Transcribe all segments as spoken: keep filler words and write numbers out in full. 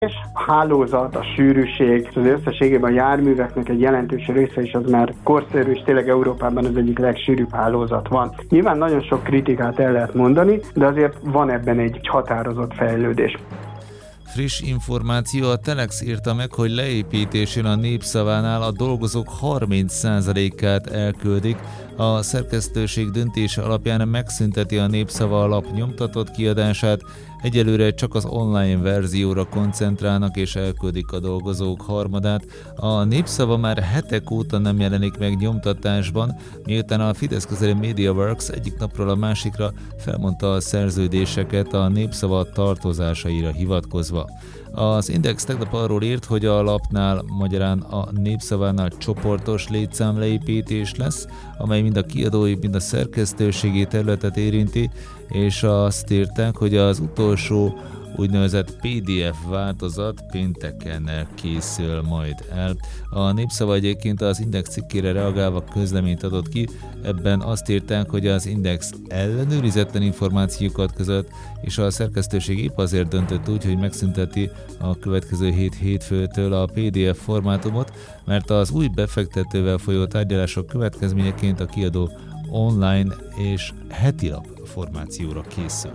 A hálózat, a sűrűség, az összességében a járműveknek egy jelentős része is az már korszerű, és tényleg Európában az egyik legsűrűbb hálózat van. Nyilván nagyon sok kritikát el lehet mondani, de azért van ebben egy határozott fejlődés. Friss információ, a Telex írta meg, hogy leépítésén a Népszavánál a dolgozók harminc százalékát elküldik. A szerkesztőség döntése alapján megszünteti a Népszava alap nyomtatott kiadását, egyelőre csak az online verzióra koncentrálnak és elküldik a dolgozók harmadát. A Népszava már hetek óta nem jelenik meg nyomtatásban, miután a Fidesz közeli MediaWorks egyik napról a másikra felmondta a szerződéseket a Népszava tartozásaira hivatkozva. Az Index tegnap arról írt, hogy a lapnál, magyarán a Népszavánál csoportos létszámleépítés lesz, amely mind a kiadói, mind a szerkesztőségi területet érinti, és azt írták, hogy az utolsó úgynevezett pé dé ef változat pénteken készül majd el. A Népszava egyébként az Index cikkére reagálva közleményt adott ki, ebben azt írták, hogy az Index ellenőrizetlen információkat között, és a szerkesztőség épp azért döntött úgy, hogy megszünteti a következő hét hétfőtől a pé dé ef formátumot, mert az új befektetővel folyó tárgyalások következményeként a kiadó online és hetilap formációra készül.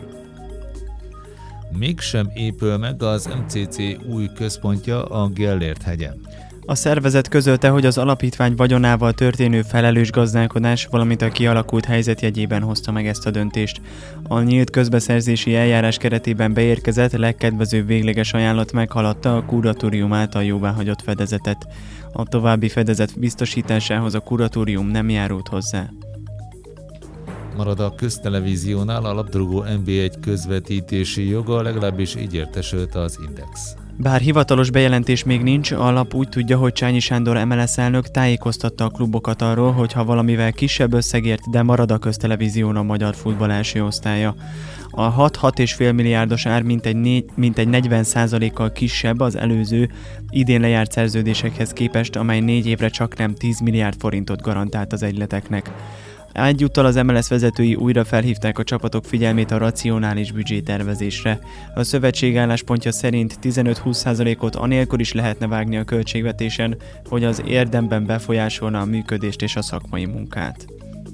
Mégsem épül meg az em cé cé új központja a Gellért-hegyen. A szervezet közölte, hogy az alapítvány vagyonával történő felelős gazdálkodás, valamint a kialakult helyzet jegyében hozta meg ezt a döntést. A nyílt közbeszerzési eljárás keretében beérkezett legkedvezőbb végleges ajánlat meghaladta a kuratórium által jóváhagyott fedezetet. A további fedezet biztosításához a kuratórium nem járult hozzá. Marad a köztelevíziónál a labdarúgó en bé egy közvetítési joga, legalábbis így értesült az Index. Bár hivatalos bejelentés még nincs, a lap úgy tudja, hogy Csányi Sándor em el es elnök tájékoztatta a klubokat arról, hogy ha valamivel kisebb összegért, de marad a köztelevízión a magyar futball első osztálya. A hat-hat egész öt milliárdos ár mintegy, mintegy negyven százalékkal kisebb az előző idén lejárt szerződésekhez képest, amely négy évre csak nem tíz milliárd forintot garantált az egyleteknek. Egyúttal az em el es vezetői újra felhívták a csapatok figyelmét a racionális büdzsétervezésre. A szövetség álláspontja szerint tizenöt-húsz százalékot anélkül is lehetne vágni a költségvetésen, hogy az érdemben befolyásolna a működést és a szakmai munkát.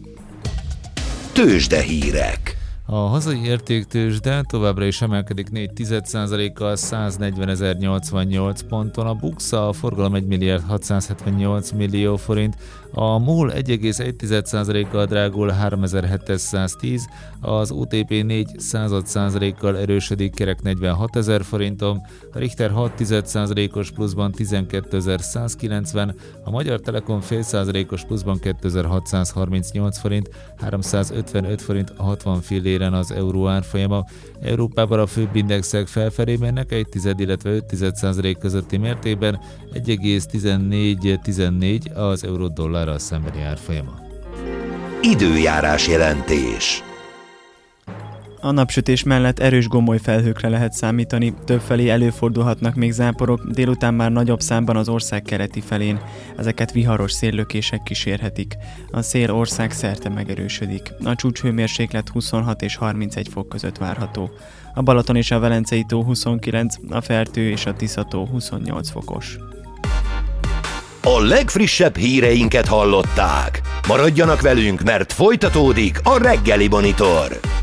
Tőzsdehírek. A hazai értéktőzsde továbbra is emelkedik négy egész egy százalékkal száznegyvenezer-nyolcvannyolc ponton, a Buxa a forgalom egy milliárd hatszázhetvennyolc millió forint, a MOL egy egész egy százalékkal drágul háromezer-hétszáztíz, az o té pé négy század százalékkal erősödik kerek negyvenhatezer forinton, a Richter hat százalékos pluszban tizenkétezer-százkilencven, a Magyar Telekom fél százalékos pluszban kétezer-hatszázharmincnyolc forint, háromszázötvenöt forint hatvan filléren az euró árfolyama. Európában a főbb indexek felfelé mennek egy tized, illetve öt százalék közötti mértékben, egy egész tizennégy tizennégy az euró-dollárral szembeni árfolyama. Időjárás jelentés. A napsütés mellett erős gomoly felhőkre lehet számítani, többfelé előfordulhatnak még záporok, délután már nagyobb számban az ország keleti felén. Ezeket viharos széllökések kísérhetik. A szél ország szerte megerősödik. A csúcshőmérséklet huszonhat és harmincegy fok között várható. A Balaton és a Velencei tó huszonkilenc, a Fertő és a Tisza tó huszonnyolc fokos. A legfrissebb híreinket hallották. Maradjanak velünk, mert folytatódik a Reggeli Monitor.